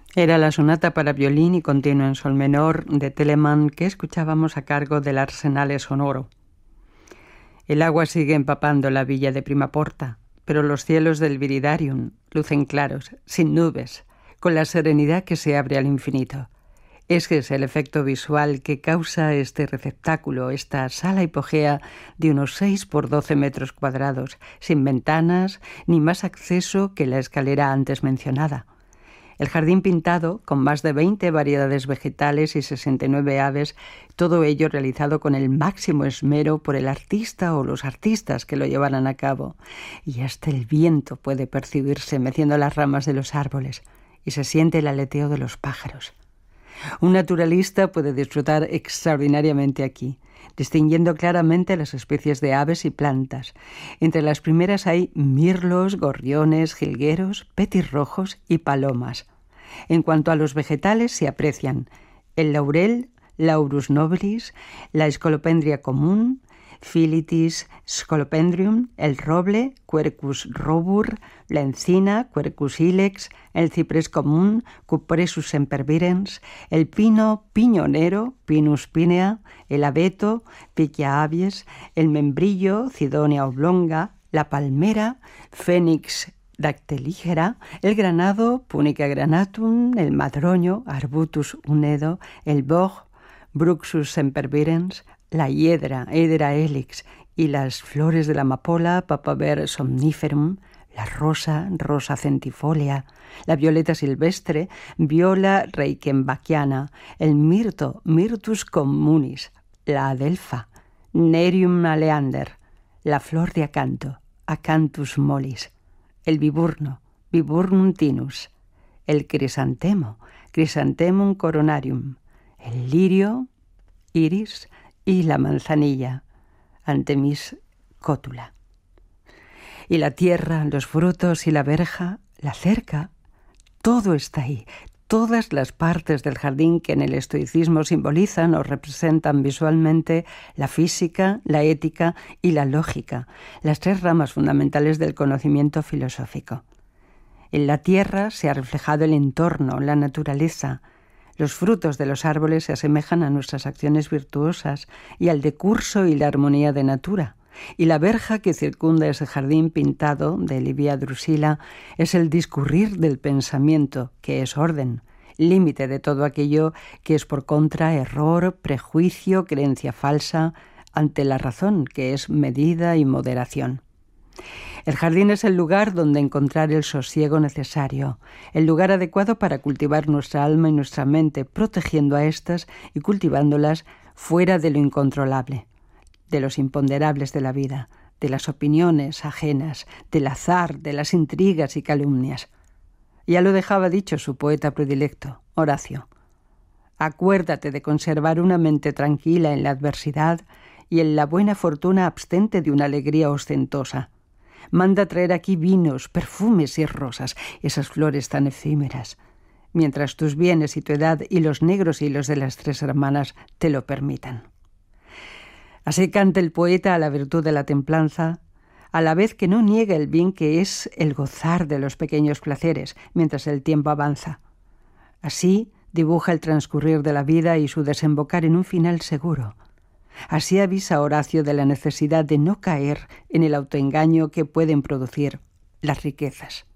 Era la sonata para violín y continuo en sol menor de Telemann que escuchábamos a cargo del Arsenale Sonoro. El agua sigue empapando la villa de Primaporta, pero los cielos del Viridarium lucen claros, sin nubes, con la serenidad que se abre al infinito. Ese es el efecto visual que causa este receptáculo, esta sala hipogea de unos 6 por 12 metros cuadrados, sin ventanas ni más acceso que la escalera antes mencionada. El jardín pintado, con más de 20 variedades vegetales y 69 aves, todo ello realizado con el máximo esmero por el artista o los artistas que lo llevaran a cabo. Y hasta el viento puede percibirse meciendo las ramas de los árboles y se siente el aleteo de los pájaros. Un naturalista puede disfrutar extraordinariamente aquí, distinguiendo claramente las especies de aves y plantas. Entre las primeras hay mirlos, gorriones, jilgueros, petirrojos y palomas. En cuanto a los vegetales, se aprecian el laurel, Laurus nobilis, la escolopendria común, Phyllitis scolopendrium, el roble, Quercus robur, la encina, Quercus ilex, el ciprés común, Cupressus sempervirens, el pino piñonero, Pinus pinea, el abeto, Piquia abies, el membrillo, Cidonia oblonga, la palmera, Phoenix dactelígera, el granado, Punica granatum, el madroño, Arbutus unedo, el boj, Bruxus sempervirens, la hiedra, Hedera helix, y las flores de la amapola, Papaver somniferum, la rosa, Rosa centifolia, la violeta silvestre, Viola reichenbachiana, el mirto, Myrtus communis, la adelfa, Nerium aleander, la flor de acanto, Acanthus mollis, el viburno, Viburnum tinus, el crisantemo, Chrysanthemum coronarium, el lirio, Iris, y la manzanilla, Anthemis cotula. Y la tierra, los frutos y la verja, la cerca, todo está ahí. Todas las partes del jardín que en el estoicismo simbolizan o representan visualmente la física, la ética y la lógica, las 3 ramas fundamentales del conocimiento filosófico. En la tierra se ha reflejado el entorno, la naturaleza. Los frutos de los árboles se asemejan a nuestras acciones virtuosas y al decurso y la armonía de natura. Y la verja que circunda ese jardín pintado de Livia Drusila es el discurrir del pensamiento, que es orden, límite de todo aquello que es por contra error, prejuicio, creencia falsa, ante la razón, que es medida y moderación. El jardín es el lugar donde encontrar el sosiego necesario, el lugar adecuado para cultivar nuestra alma y nuestra mente, protegiendo a éstas y cultivándolas fuera de lo incontrolable, de los imponderables de la vida, de las opiniones ajenas, del azar, de las intrigas y calumnias. Ya lo dejaba dicho su poeta predilecto, Horacio. Acuérdate de conservar una mente tranquila en la adversidad y en la buena fortuna abstente de una alegría ostentosa. Manda traer aquí vinos, perfumes y rosas, esas flores tan efímeras, mientras tus bienes y tu edad y los negros hilos de las 3 hermanas te lo permitan. Así canta el poeta a la virtud de la templanza, a la vez que no niega el bien que es el gozar de los pequeños placeres mientras el tiempo avanza. Así dibuja el transcurrir de la vida y su desembocar en un final seguro. Así avisa Horacio de la necesidad de no caer en el autoengaño que pueden producir las riquezas.